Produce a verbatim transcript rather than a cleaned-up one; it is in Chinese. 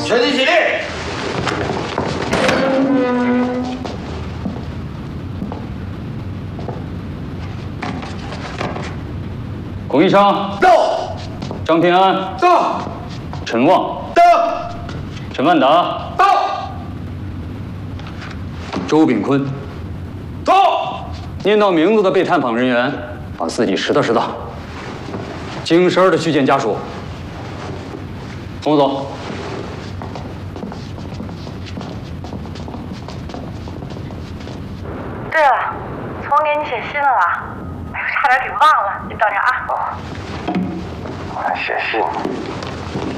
全体起立。 龚一昌到。 张平安到。 陈旺到。 陈万达到。 周炳坤到。 念到名字的被探访人员，把自己拾掇拾掇，精神的去见家属。跟我走。 对了，从给你写信了啦。哎呦，差点给忘了，你等着啊。 我还写信。